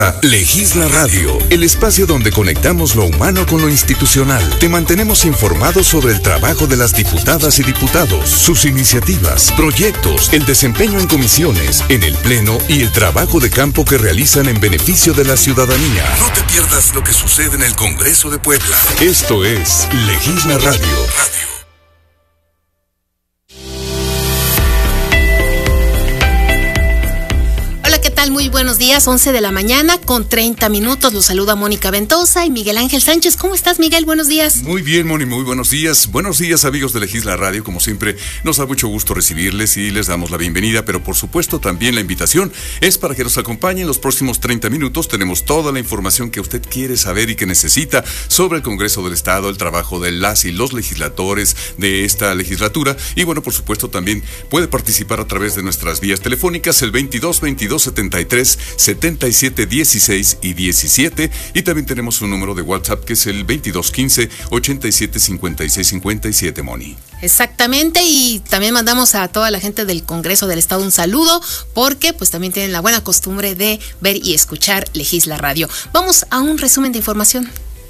Legisla Radio, el espacio donde conectamos lo humano con lo institucional. Te mantenemos informados sobre el trabajo de las diputadas y diputados, sus iniciativas, proyectos, el desempeño en comisiones, en el Pleno y el trabajo de campo que realizan en beneficio de la ciudadanía. No te pierdas lo que sucede en el Congreso de Puebla. Esto es Legisla Radio. Muy buenos días, 11 de la mañana con 30 minutos. Los saluda Mónica Ventosa y Miguel Ángel Sánchez. ¿Cómo estás, Miguel? Buenos días. Muy bien, Moni, muy buenos días. Buenos días, amigos de Legisla Radio. Como siempre, nos da mucho gusto recibirles y les damos la bienvenida, pero por supuesto también la invitación es para que nos acompañen los próximos 30 minutos. Tenemos toda la información que usted quiere saber y que necesita sobre el Congreso del Estado, el trabajo de las y los legisladores de esta legislatura. Y bueno, por supuesto, también puede participar a través de nuestras vías telefónicas, el 22-22-73 77 16 y 17, y también tenemos un número de WhatsApp que es el 2215 87 56 57, Moni. Exactamente, y también mandamos a toda la gente del Congreso del Estado un saludo, porque pues también tienen la buena costumbre de ver y escuchar Legisla Radio. Vamos a un resumen de información.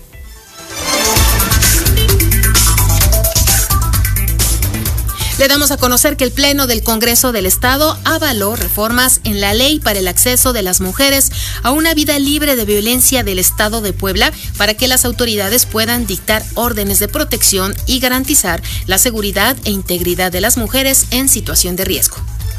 Le damos a conocer que el Pleno del Congreso del Estado avaló reformas en la ley para el acceso de las mujeres a una vida libre de violencia del Estado de Puebla para que las autoridades puedan dictar órdenes de protección y garantizar la seguridad e integridad de las mujeres en situación de riesgo.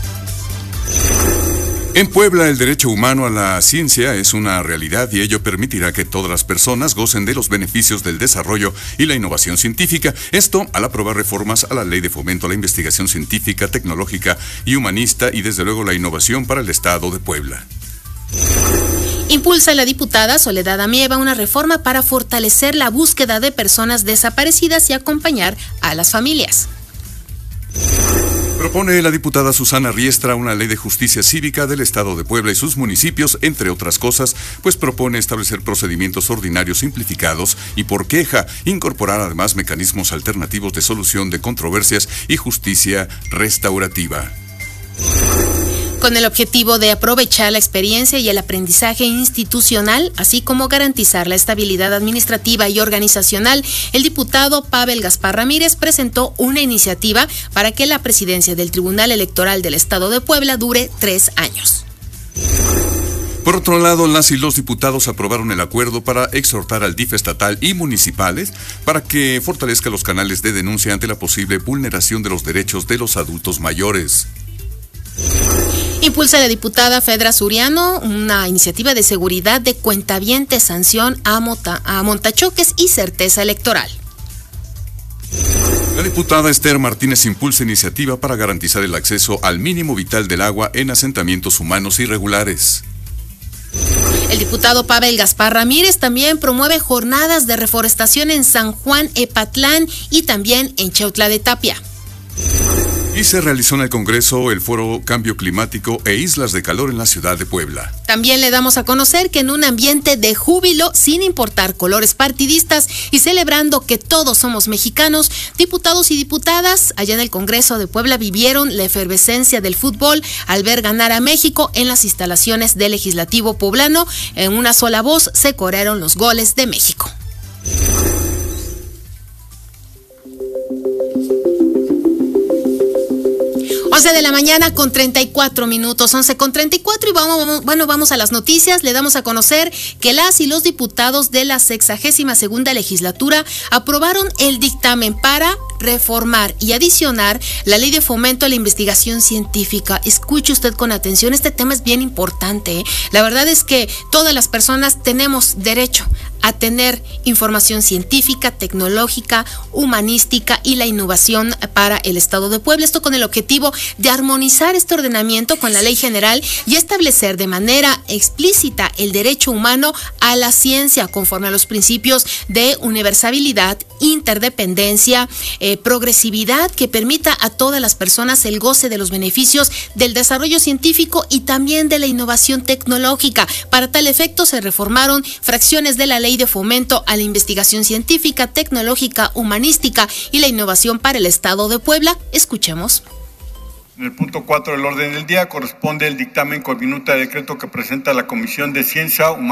En Puebla, el derecho humano a la ciencia es una realidad y ello permitirá que todas las personas gocen de los beneficios del desarrollo y la innovación científica. Esto al aprobar reformas a la Ley de Fomento a la Investigación Científica, Tecnológica y Humanista y desde luego la innovación para el Estado de Puebla. Impulsa la diputada Soledad Amieva una reforma para fortalecer la búsqueda de personas desaparecidas y acompañar a las familias. Propone la diputada Susana Riestra una ley de justicia cívica del Estado de Puebla y sus municipios, entre otras cosas, pues propone establecer procedimientos ordinarios simplificados y por queja, incorporar además mecanismos alternativos de solución de controversias y justicia restaurativa. Con el objetivo de aprovechar la experiencia y el aprendizaje institucional, así como garantizar la estabilidad administrativa y organizacional, el diputado Pavel Gaspar Ramírez presentó una iniciativa para que la presidencia del Tribunal Electoral del Estado de Puebla dure 3 años. Por otro lado, las y los diputados aprobaron el acuerdo para exhortar al DIF estatal y municipales para que fortalezca los canales de denuncia ante la posible vulneración de los derechos de los adultos mayores. Impulsa la diputada Fedra Suriano una iniciativa de seguridad de cuentavientes, sanción a montachoques y certeza electoral. La diputada Esther Martínez impulsa iniciativa para garantizar el acceso al mínimo vital del agua en asentamientos humanos irregulares. El diputado Pavel Gaspar Ramírez también promueve jornadas de reforestación en San Juan Epatlán y también en Chautla de Tapia. Y se realizó en el Congreso el foro Cambio Climático e Islas de Calor en la ciudad de Puebla. También le damos a conocer que en un ambiente de júbilo, sin importar colores partidistas y celebrando que todos somos mexicanos, diputados y diputadas allá en el Congreso de Puebla vivieron la efervescencia del fútbol al ver ganar a México en las instalaciones del Legislativo poblano. En una sola voz se corearon los goles de México. 11 de la mañana con 34 minutos, 11 con 34 y vamos a las noticias. Le damos a conocer que las y los diputados de la 62ª legislatura aprobaron el dictamen para reformar y adicionar la Ley de Fomento a la Investigación Científica. Escuche usted con atención, este tema es bien importante, ¿eh? La verdad es que todas las personas tenemos derecho a tener información científica, tecnológica, humanística y la innovación para el Estado de Puebla. Esto con el objetivo de armonizar este ordenamiento con la ley general y establecer de manera explícita el derecho humano a la ciencia conforme a los principios de universalidad, interdependencia, progresividad, que permita a todas las personas el goce de los beneficios del desarrollo científico y también de la innovación tecnológica. Para tal efecto se reformaron fracciones de la Ley de Fomento a la Investigación Científica, Tecnológica, Humanística y la Innovación para el Estado de Puebla. Escuchemos. En el punto 4 del orden del día corresponde el dictamen con minuta de decreto que presenta la Comisión de Ciencia,